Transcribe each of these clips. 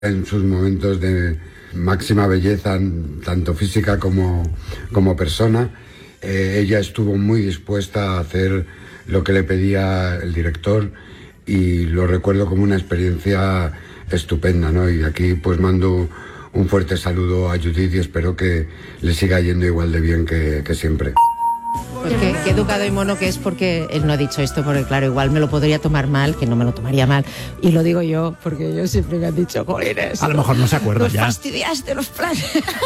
en sus momentos de máxima belleza, tanto física como persona. Ella estuvo muy dispuesta a hacer lo que le pedía el director y lo recuerdo como una experiencia estupenda, ¿no? Y aquí pues mando un fuerte saludo a Judith y espero que le siga yendo igual de bien que siempre. Pues qué educado y mono que es, porque él no ha dicho esto, porque claro, igual me lo podría tomar mal, que no me lo tomaría mal, y lo digo yo, porque yo siempre me han dicho, jolines, a lo mejor no se acuerda nos ya. fastidiaste los planes.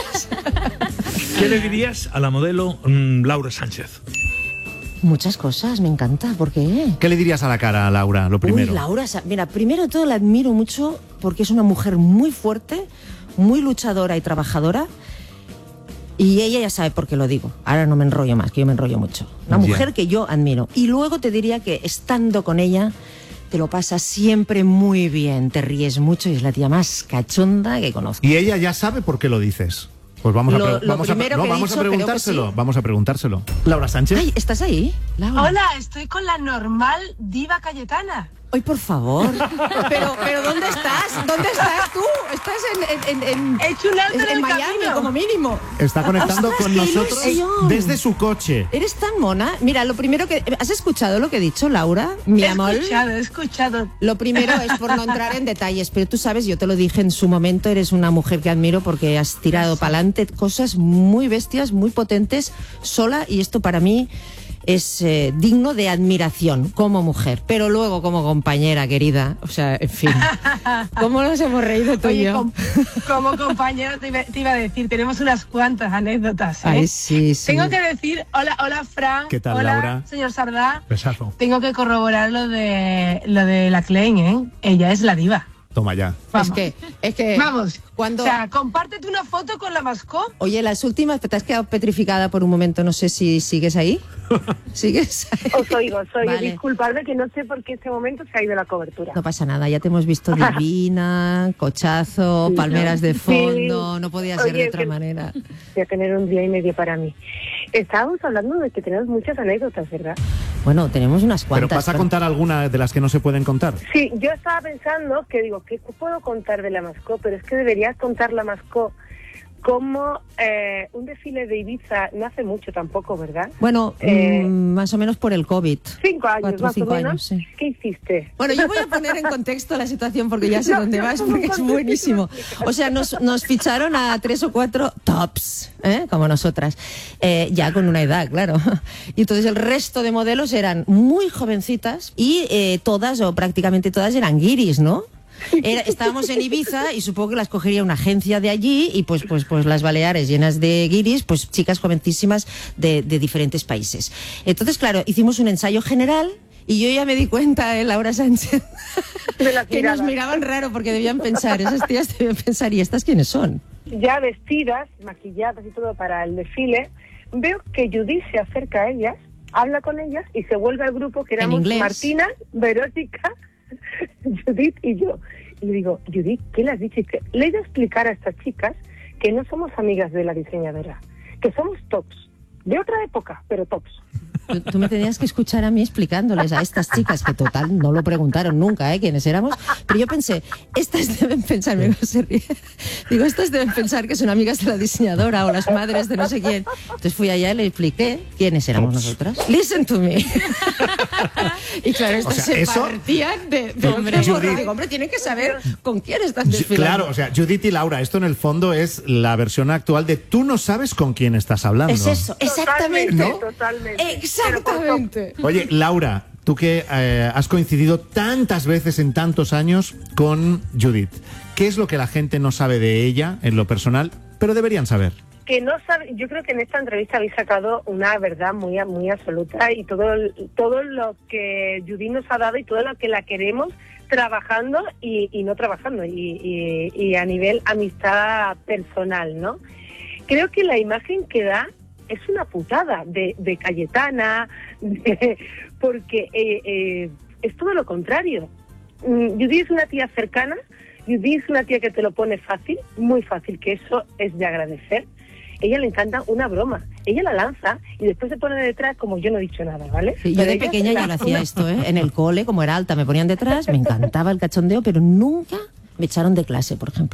¿Qué le dirías a la modelo Laura Sánchez? Muchas cosas, me encanta, ¿por qué? ¿Qué le dirías a la cara a Laura, lo primero? Uy, Laura, mira, primero de todo la admiro mucho porque es una mujer muy fuerte, muy luchadora y trabajadora. Y ella ya sabe por qué lo digo. Ahora no me enrollo más, que yo me enrollo mucho. Una mujer que yo admiro. Y luego te diría que estando con ella te lo pasas siempre muy bien, te ríes mucho y es la tía más cachonda que conozco. ¿Y ella ya sabe por qué lo dices? Pues vamos a preguntárselo. Vamos a preguntárselo. Laura Sánchez. Ay, ¿estás ahí, Laura? Hola, estoy con la normal diva Cayetana. Ay, por favor. Pero ¿dónde estás? ¿Dónde estás tú? Estás en Miami, como mínimo. Está conectando ¡Ostras, con nosotros desde su coche. Eres tan mona. Mira, lo primero que... ¿Has escuchado lo que he dicho, Laura? Mi amor. He escuchado. Lo primero es por no entrar en detalles, pero tú sabes, yo te lo dije en su momento, eres una mujer que admiro porque has tirado para adelante cosas muy bestias, muy potentes, sola, y esto para mí es digno de admiración como mujer, pero luego como compañera querida, o sea, en fin, ¿cómo nos hemos reído tú y yo? Como compañera te iba a decir, tenemos unas cuantas anécdotas, ¿eh? Ay, sí. Tengo que decir, hola Fran, ¿qué tal, hola, Laura? señor Sardá. Besazo. Tengo que corroborar lo de la Klein, ¿eh? Ella es la diva. Toma ya. Vamos. Es que vamos, cuando... o sea, compártete una foto con la mascot. Oye, las últimas, te has quedado petrificada por un momento, no sé si sigues ahí. ¿Sigues ahí? Os oigo. Vale. Disculpadme que no sé por qué este momento se ha ido la cobertura. No pasa nada, ya te hemos visto divina, cochazo, Sí, palmeras de fondo, sí. no podía ser de otra manera. Voy a tener un día y medio para mí. Estábamos hablando de que tenemos muchas anécdotas, ¿verdad? Bueno, tenemos unas cuantas. ¿Pero vas a contar alguna de las que no se pueden contar? Sí, yo estaba pensando que digo, ¿qué puedo contar de la mascot? Pero es que deberías contar la mascot como un desfile de Ibiza, no hace mucho tampoco, ¿verdad? Bueno, más o menos por el COVID. 5 años, 4 o más 5 o menos. años, sí. ¿Qué hiciste? Bueno, yo voy a poner en contexto la situación porque ya sé dónde vas, porque es buenísimo. O sea, nos ficharon a 3 o 4 tops, como nosotras, ya con una edad, claro. Y entonces el resto de modelos eran muy jovencitas y todas o prácticamente todas eran guiris, ¿no? Estábamos en Ibiza y supongo que las cogería una agencia de allí y pues las Baleares llenas de guiris, pues chicas jovencísimas de diferentes países. Entonces, claro, hicimos un ensayo general y yo ya me di cuenta, Laura Sánchez, que nos miraban raro porque debían pensar, esas tías deben pensar, ¿y estas quiénes son? Ya vestidas, maquilladas y todo para el desfile, veo que Judith se acerca a ellas, habla con ellas y se vuelve al grupo que éramos Martina, Verónica, Judith y yo. Y le digo, Judith, ¿qué le has dicho? Le he ido a explicar a estas chicas que no somos amigas de la diseñadora, que somos tops, de otra época, pero tops. Tú me tenías que escuchar a mí explicándoles a estas chicas, que total no lo preguntaron nunca, quiénes éramos, pero yo pensé, estas deben pensar, me se ríe, digo, estas deben pensar que son amigas de la diseñadora o las madres de no sé quién. Entonces fui allá y le expliqué quiénes éramos nosotras. Listen to me. Y claro, estas se partían de hombre, digo, hombre, tienen que saber con quién están desfilando. Claro, o sea, Judith y Laura, esto en el fondo es la versión actual de tú no sabes con quién estás hablando. Es eso, exactamente. ¿No? Totalmente. Exactamente. Oye, Laura, tú que has coincidido tantas veces en tantos años con Judith, ¿qué es lo que la gente no sabe de ella en lo personal, pero deberían saber? Que no sabe, yo creo que en esta entrevista habéis sacado una verdad muy absoluta y todo lo que Judith nos ha dado y todo lo que la queremos trabajando y no trabajando y a nivel amistad personal, ¿no? Creo que la imagen que da es una putada de Cayetana, porque es todo lo contrario. Judith es una tía cercana, Judith es una tía que te lo pone fácil, muy fácil, que eso es de agradecer. Ella le encanta una broma, ella la lanza y después se pone detrás como yo no he dicho nada, ¿vale? Sí, yo de pequeña yo lo hacía esto, en el cole, como era alta, me ponían detrás, me encantaba el cachondeo, pero nunca me echaron de clase, por ejemplo.